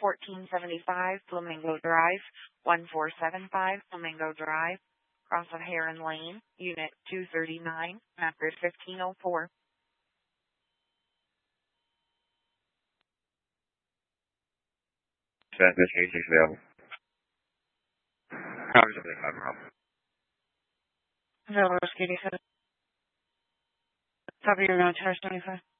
1475 Flamingo Drive, 1475 Flamingo Drive, cross of Heron Lane, Unit 239, map grid 1504. Transmission 86 available. Copy 75 Rob. Available, Whiskey 87. Copy, you're going to charge 75.